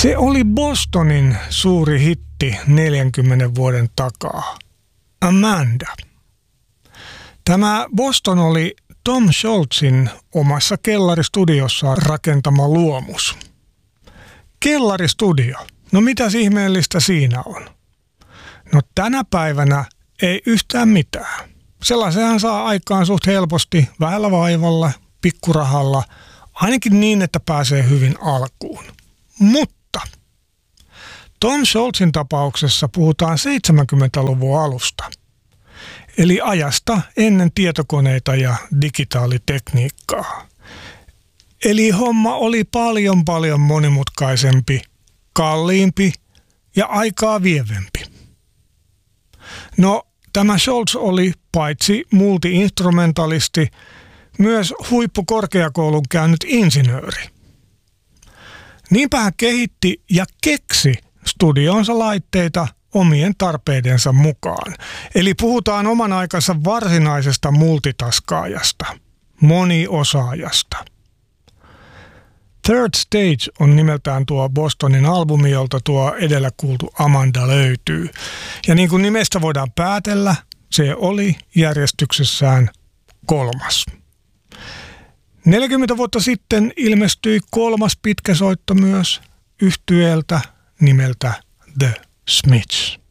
Se oli Bostonin suuri hitti 40 vuoden takaa. Amanda. Tämä Boston oli Tom Scholzin omassa kellaristudiossaan rakentama luomus. Kellaristudio. No mitäs ihmeellistä siinä on? No tänä päivänä ei yhtään mitään. Sellaisenhan saa aikaan suht helposti, vähällä vaivalla, pikkurahalla, ainakin niin, että pääsee hyvin alkuun. Mutta Tom Scholzin tapauksessa puhutaan 70-luvun alusta, eli ajasta ennen tietokoneita ja digitaalitekniikkaa. Eli homma oli paljon monimutkaisempi, kalliimpi ja aikaa vievempi. No, tämä Scholz oli paitsi multi-instrumentalisti, myös huippukorkeakoulun käynyt insinööri. Niinpä hän kehitti ja keksi studionsa laitteita omien tarpeidensa mukaan. Eli puhutaan oman aikansa varsinaisesta multitaskaajasta, moniosaajasta. Third Stage on nimeltään tuo Bostonin albumi, jolta tuo edellä kuultu Amanda löytyy. Ja niin kuin nimestä voidaan päätellä, se oli järjestyksessään 3. 40 vuotta sitten ilmestyi 3. pitkäsoitto myös yhtyeeltä nimeltä The Smiths.